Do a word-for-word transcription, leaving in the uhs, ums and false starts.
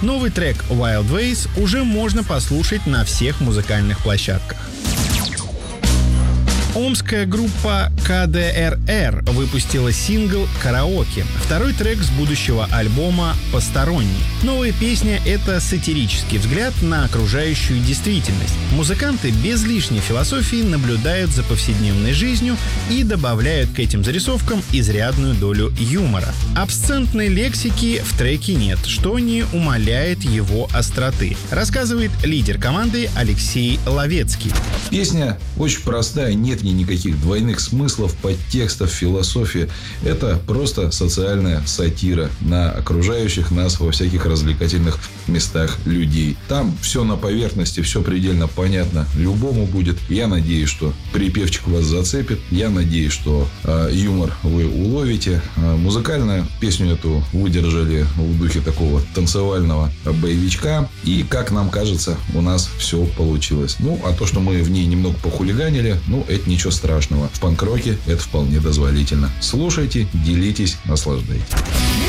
Новый трек Wild Ways уже можно послушать на всех музыкальных площадках. Омская группа ка дэ эр эр выпустила сингл «Караоке», второй трек с будущего альбома «Посторонний». Новая песня — это сатирический взгляд на окружающую действительность. Музыканты без лишней философии наблюдают за повседневной жизнью и добавляют к этим зарисовкам изрядную долю юмора. Обсцентной лексики в треке нет, что не умаляет его остроты, рассказывает лидер команды Алексей Ловецкий. Песня очень простая, нет никаких двойных смыслов, подтекстов, философии. Это просто социальная сатира на окружающих нас во всяких развлекательных местах людей. Там все на поверхности, все предельно понятно любому будет. Я надеюсь, что припевчик вас зацепит. Я надеюсь, что э, юмор вы уловите. Э, музыкально песню эту выдержали в духе такого танцевального боевичка. И, как нам кажется, у нас все получилось. Ну, а то, что мы в ней немного похулиганили, ну, это ничего страшного. В панк-роке это вполне дозволительно. Слушайте, делитесь, наслаждайтесь.